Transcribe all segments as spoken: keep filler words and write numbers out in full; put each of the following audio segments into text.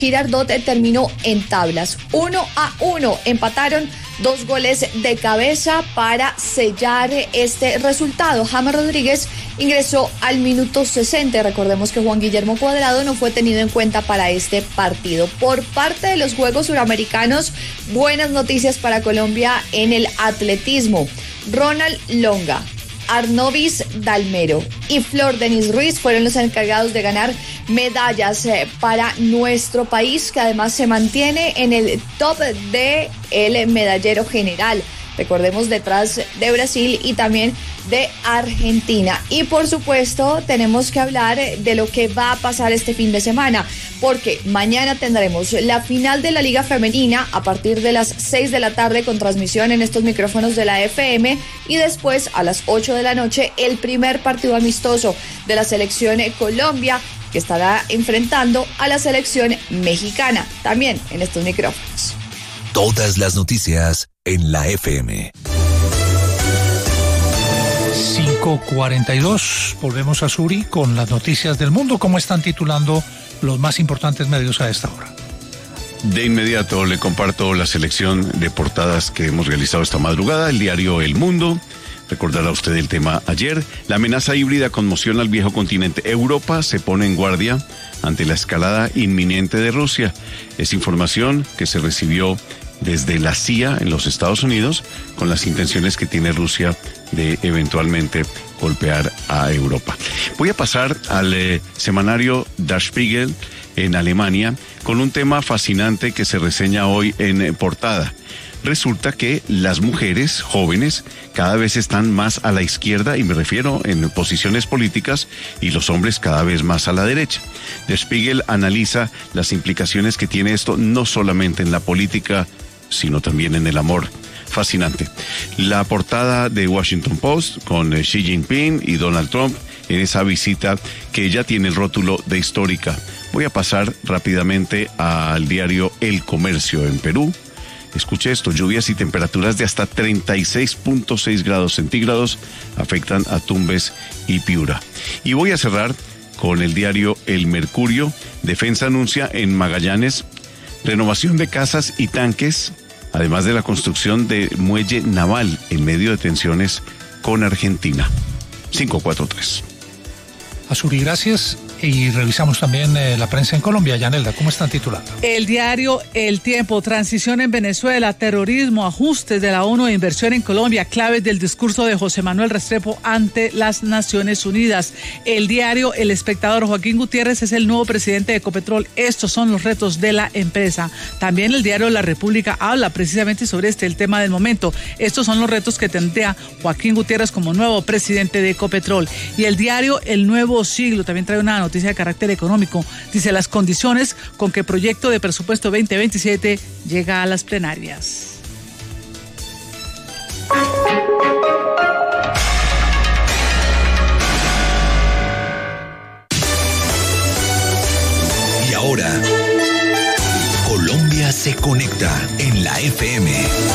Girardot terminó en tablas, uno a uno, empataron dos goles de cabeza para sellar este resultado. James Rodríguez ingresó al minuto sesenta, recordemos que Juan Guillermo Cuadrado no fue tenido en cuenta para este partido. Por parte de los Juegos Suramericanos, buenas noticias para Colombia en el atletismo. Ronald Longa, Arnovis Dalmero y Flor Denis Ruiz fueron los encargados de ganar medallas eh, para nuestro país, que además se mantiene en el top de el medallero general. Recordemos, detrás de Brasil y también de Argentina. Y por supuesto tenemos que hablar de lo que va a pasar este fin de semana, porque mañana tendremos la final de la Liga Femenina a partir de las seis de la tarde con transmisión en estos micrófonos de la F M, y después a las ocho de la noche el primer partido amistoso de la selección Colombia, que estará enfrentando a la selección mexicana, también en estos micrófonos. Todas las noticias en la F M. cinco cuarenta y dos, volvemos a Suri con las noticias del mundo. ¿Cómo están titulando los más importantes medios a esta hora? De inmediato le comparto la selección de portadas que hemos realizado esta madrugada. El diario El Mundo. Recordará usted el tema ayer. La amenaza híbrida conmociona al viejo continente. Europa se pone en guardia ante la escalada inminente de Rusia. Es información que se recibió desde la C I A en los Estados Unidos, con las intenciones que tiene Rusia de eventualmente golpear a Europa. Voy a pasar al eh, semanario Der Spiegel en Alemania con un tema fascinante que se reseña hoy en eh, portada. Resulta que las mujeres jóvenes cada vez están más a la izquierda, y me refiero en posiciones políticas, y los hombres cada vez más a la derecha. Der Spiegel analiza las implicaciones que tiene esto no solamente en la política, sino también en el amor. Fascinante. La portada de Washington Post con Xi Jinping y Donald Trump en esa visita que ya tiene el rótulo de histórica. Voy a pasar rápidamente al diario El Comercio en Perú. Escuche esto: lluvias y temperaturas de hasta treinta y seis punto seis grados centígrados afectan a Tumbes y Piura. Y voy a cerrar con el diario El Mercurio. Defensa anuncia en Magallanes renovación de casas y tanques, además de la construcción de muelle naval en medio de tensiones con Argentina. cinco cuatro tres. Azuri, gracias. Y revisamos también eh, la prensa en Colombia. Yanelda, ¿cómo están titulando? El diario El Tiempo: transición en Venezuela, terrorismo, ajustes de la ONU e inversión en Colombia, claves del discurso de José Manuel Restrepo ante las Naciones Unidas. El diario El Espectador: Joaquín Gutiérrez es el nuevo presidente de Ecopetrol. Estos son los retos de la empresa. También el diario La República habla precisamente sobre este, el tema del momento. Estos son los retos que tendría Joaquín Gutiérrez como nuevo presidente de Ecopetrol. Y el diario El Nuevo Siglo también trae una noticia de carácter económico. Dice: las condiciones con que el proyecto de presupuesto veinte veintisiete llega a las plenarias. Y ahora, Colombia se conecta en la F M.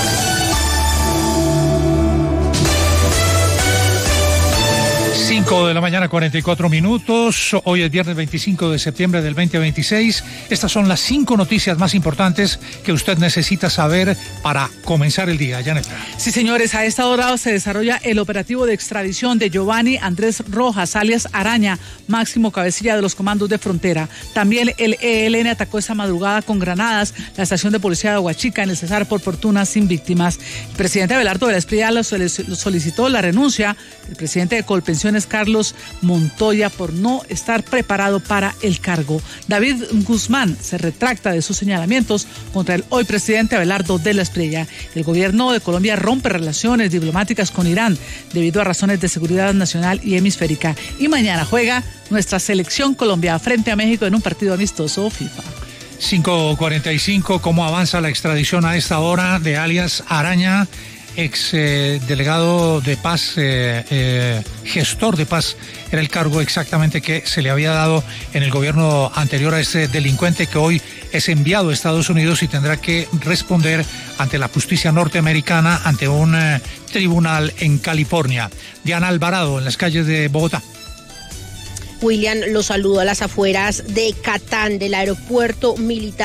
cinco de la mañana, cuarenta y cuatro minutos. Hoy es viernes veinticinco de septiembre del veinte veintiséis. Estas son las cinco noticias más importantes que usted necesita saber para comenzar el día. Janet. Sí, señores, a esta hora se desarrolla el operativo de extradición de Giovanni Andrés Rojas, alias Araña, máximo cabecilla de los comandos de frontera. También el E L N atacó esta madrugada con granadas la estación de policía de Huachica en el Cesar, por fortuna sin víctimas. El presidente Abelardo de la Espriella solicitó la renuncia del presidente de Colpensiones, Carlos Montoya, por no estar preparado para el cargo. David Guzmán se retracta de sus señalamientos contra el hoy presidente Abelardo de la Espriella. El gobierno de Colombia rompe relaciones diplomáticas con Irán debido a razones de seguridad nacional y hemisférica. Y mañana juega nuestra selección Colombia frente a México en un partido amistoso FIFA. cinco cuarenta y cinco, ¿cómo avanza la extradición a esta hora de alias Araña, ex eh, delegado de paz, eh, eh, gestor de paz, era el cargo exactamente que se le había dado en el gobierno anterior a este delincuente, que hoy es enviado a Estados Unidos y tendrá que responder ante la justicia norteamericana, ante un eh, tribunal en California. Diana Alvarado, en las calles de Bogotá. William lo saludó a las afueras de Catán, del aeropuerto militar.